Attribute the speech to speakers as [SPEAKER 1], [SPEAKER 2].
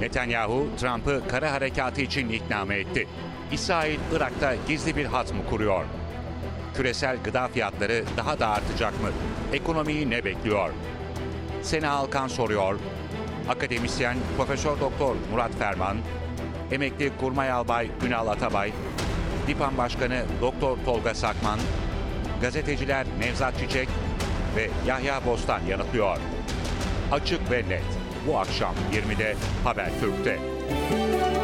[SPEAKER 1] Netanyahu, Trump'ı kara harekatı için ikna mı etti? İsrail, Irak'ta gizli bir hat mı kuruyor? Küresel gıda fiyatları daha da artacak mı? Ekonomiyi ne bekliyor? Sena Alkan soruyor. Akademisyen Profesör Doktor Murat Ferman, emekli Kurmay Albay Ünal Atabay, DİPAM Başkanı Doktor Tolga Sakman, gazeteciler Nevzat Çiçek ve Yahya Bostan yanıtlıyor. Açık ve net. Bu akşam 20'de Habertürk'te.